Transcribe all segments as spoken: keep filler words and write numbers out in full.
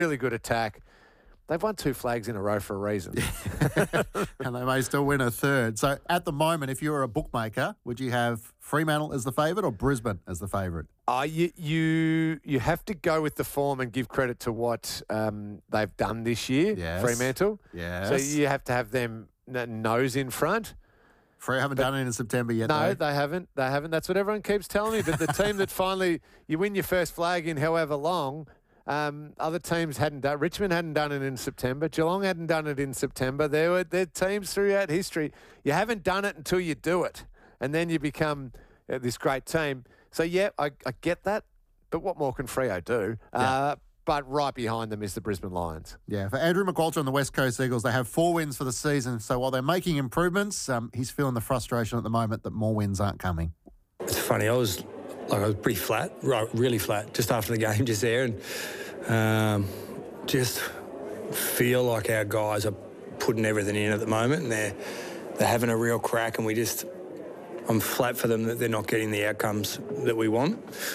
really good attack. They've won two flags in a row for a reason. And they may still win a third. So at the moment, if you were a bookmaker, would you have Fremantle as the favourite or Brisbane as the favourite? Uh, you, you you have to go with the form and give credit to what um, they've done this year, Yes. Fremantle. Yes. So you have to have them n- nose in front. Free haven't But- done it in September yet, No, though. they haven't. They haven't. That's what everyone keeps telling me. But the team that finally, you win your first flag in however long, um, other teams hadn't done. Richmond hadn't done it in September. Geelong hadn't done it in September. There were there teams throughout history. You haven't done it until you do it, and then you become uh, this great team. So yeah, I, I get that. But what more can Freo do? Yeah. Uh, but right behind them is the Brisbane Lions. Yeah, for Andrew McQualter and the West Coast Eagles, they have four wins for the season. So while they're making improvements, um, he's feeling the frustration at the moment that more wins aren't coming. It's funny. I was like I was pretty flat, right, really flat, just after the game, just there, and um, just feel like our guys are putting everything in at the moment, and they're they're having a real crack, and we just I'm flat for them that they're not getting the outcomes that we want.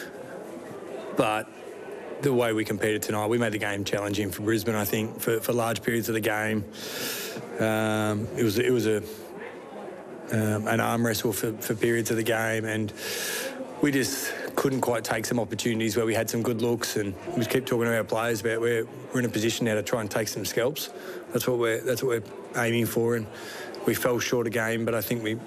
But the way we competed tonight, we made the game challenging for Brisbane. I think for, for large periods of the game, um, it was it was a um, an arm wrestle for, for periods of the game, and we just couldn't quite take some opportunities where we had some good looks, and we just keep talking to our players about we're we're in a position now to try and take some scalps. That's what we're that's what we're aiming for, and we fell short of game, but I think we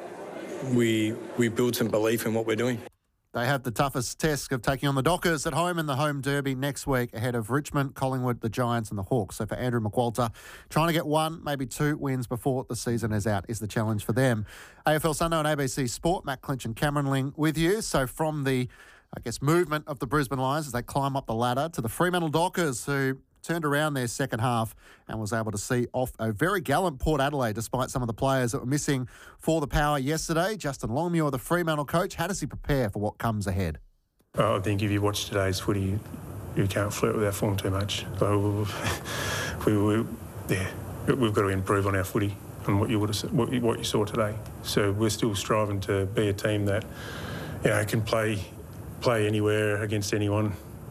we we build some belief in what we're doing. They have the toughest task of taking on the Dockers at home in the home derby next week ahead of Richmond, Collingwood, the Giants and the Hawks. So for Andrew McQualter, trying to get one, maybe two wins before the season is out is the challenge for them. A F L Sunday on A B C Sport, Matt Clinch and Cameron Ling with you. So from the, I guess, movement of the Brisbane Lions as they climb up the ladder to the Fremantle Dockers, who turned around their second half and was able to see off a very gallant Port Adelaide despite some of the players that were missing for the Power yesterday. Justin Longmuir, the Fremantle coach, how does he prepare for what comes ahead? I think if you watch today's footy, you can't flirt with our form too much. So we, we, we, yeah, we've got to improve on our footy and what you would have, what you, what you saw today. So we're still striving to be a team that, you know, can play play anywhere against anyone.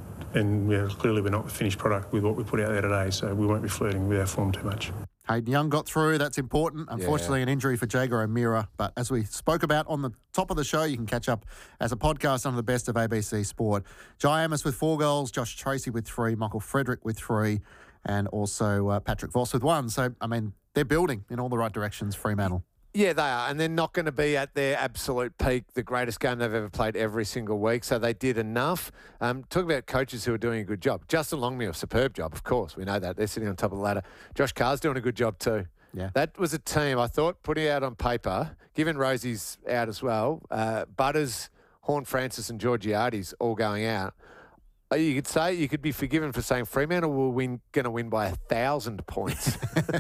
And you know, clearly we're not the finished product with what we put out there today, so we won't be flirting with our form too much. Hayden Young got through. That's important. Unfortunately, Yeah. an injury for Jager O'Meara. But as we spoke about on the top of the show, you can catch up as a podcast on the best of A B C Sport. Jai Amos with four goals, Josh Tracy with three, Michael Frederick with three, and also uh, Patrick Voss with one. So, I mean, they're building in all the right directions, Fremantle. Yeah, they are, and they're not going to be at their absolute peak, the greatest game they've ever played every single week, so they did enough. Um, talk about coaches who are doing a good job. Justin Longmuir, a superb job, of course. We know that. They're sitting on top of the ladder. Josh Carr's doing a good job too. Yeah. That was a team, I thought, putting out on paper, given Rosie's out as well, uh, Butters, Horn Francis and Georgiades all going out. Uh, You could say, you could be forgiven for saying Fremantle were win, going to win by a thousand points.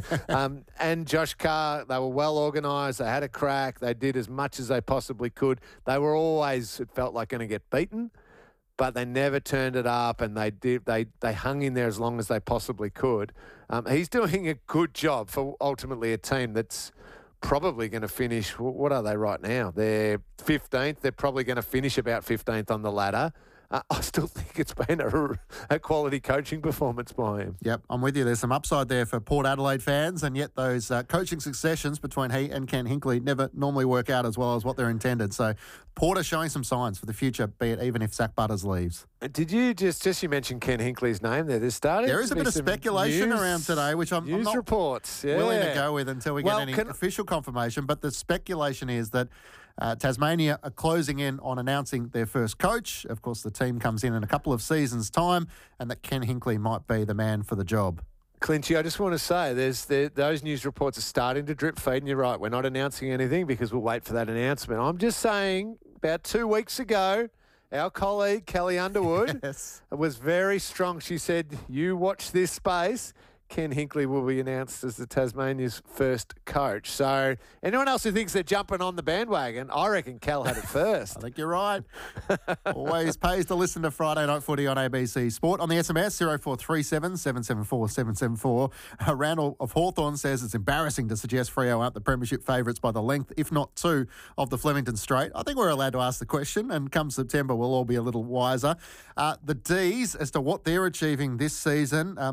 um, and Josh Carr, they were well organised. They had a crack. They did as much as they possibly could. They were always, it felt like, going to get beaten, but they never turned it up, and they did. They they hung in there as long as they possibly could. Um, he's doing a good job for ultimately a team that's probably going to finish. What are they right now? They're fifteenth. They're probably going to finish about fifteenth on the ladder. Uh, I still think it's been a, a quality coaching performance by him. Yep, I'm with you. There's some upside there for Port Adelaide fans, and yet those uh, coaching successions between he and Ken Hinkley never normally work out as well as what they're intended. So Port are showing some signs for the future, be it even if Zach Butters leaves. Did you just, just you mentioned Ken Hinkley's name there? There's starting There is to a be bit of some speculation news, around today, which I'm, I'm news not reports, yeah. willing to go with until we Well, get any can- official confirmation. But the speculation is that uh, Tasmania are closing in on announcing their first coach. Of course, the team comes in in a couple of seasons' time, and that Ken Hinkley might be the man for the job. Clinchy, I just want to say there's there, those news reports are starting to drip feed, and you're right. We're not announcing anything because we'll wait for that announcement. I'm just saying about two weeks ago, our colleague Kelly Underwood Yes. was very strong. She said, you watch this space. Ken Hinkley will be announced as the Tasmania's first coach. So anyone else who thinks they're jumping on the bandwagon, I reckon Cal had it first. I think you're right. Always pays to listen to Friday Night Footy on A B C Sport. On the S M S, zero four three seven, seven seven four, seven seven four. Uh, Randall of Hawthorn says it's embarrassing to suggest Freo aren't the premiership favourites by the length, if not two, of the Flemington Straight. I think we're allowed to ask the question, and come September, we'll all be a little wiser. Uh, the D's, as to what they're achieving this season, um,